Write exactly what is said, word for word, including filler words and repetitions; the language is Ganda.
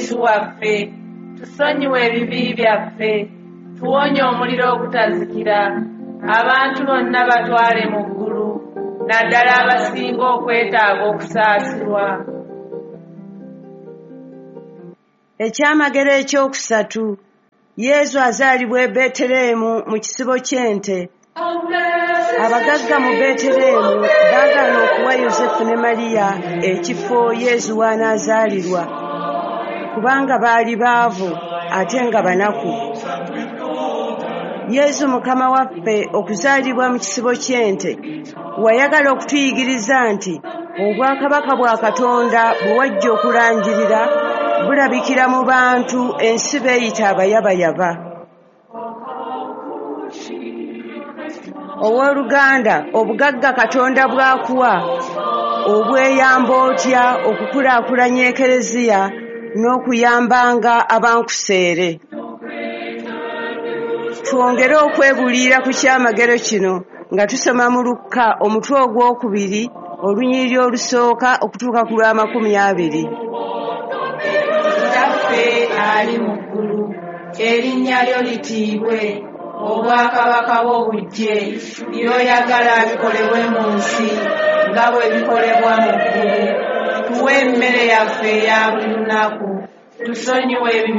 Yesu waffe, tusonyiwe ebibi byaffe, tuwonye omuliro ogutazikira, abantu bonna batwale mu ggulu, naddala abasinga okwetaaga okusaasirwa. Ekyamagero ekyokusatu, Yesu azaalibwa e Betelehemu mu kisibo ky'ente. Abagagga mu Betelehemu baagala okuwa Yosefu ne Maliya ekifo Yesu w'anaazaalirwa, kubanga baali baavu ate nga banaku. Yesu Mukama waffe okuzaalibwa mu kisibo ky'ente wayagala okutuyigiriza nti obwakabaka bwa Katonda bwe wajja okulangirira bulabikira mu bantu ensi beeyita abayabayaba. Owooluganda, obugagga Katonda bw'akuwa obweyamba otya okukulaakulanya Ekereziya n'okuyambanga abankuseere. Twongere okwebuulira ku kyamagero kino nga tusoma mu Lukka omutwe ogwokubiri olunyiriri olusooka okutuuka ku lw'amakumi abiri. Kitaffe ali mu ggulu, erinnya lyo litiibwe, obwakabaka bwo bujje, by'oyagala bikolebwe mu nsi nga bwe bikolebwa mu ggulu. Tuwe emmere yaffe eya buli lunaku, tusonyiwe ebibi